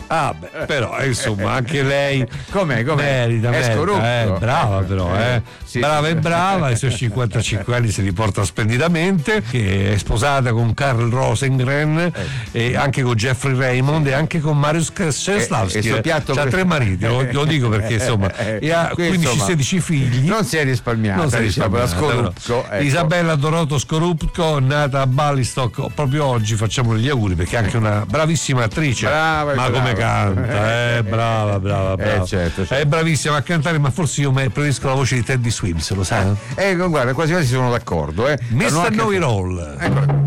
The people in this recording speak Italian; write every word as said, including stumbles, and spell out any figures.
Ah, beh, però insomma anche lei com'è, com'è? merita, È merita, scorrupto. eh, brava però, eh. Sì, brava sì. e brava, i suoi cinquantacinque anni si riporta splendidamente, che è sposata con Karl Rosengren e anche con Jeffrey Raymond e anche con Mariusz Kieślowski. E il suo piatto C'ha tre mariti, lo, lo dico perché insomma, e ha Qui, quindici insomma, sedici figli. non si è risparmiata, Non si è diciamo, la risparmiata, Scorupco, però. ecco. Isabella Doroto Scorupco, nata a Ballystok proprio oggi, facciamo gli auguri perché è anche una bravissima attrice. Brava, ma brava. come canta, eh, brava, brava, brava. Eh, certo, certo. È bravissima a cantare, ma forse io me- preferisco la voce di Teddy Swims, lo sai? Eh, guarda, quasi quasi sono d'accordo, eh. mister Hanno anche- Know It All. Ecco.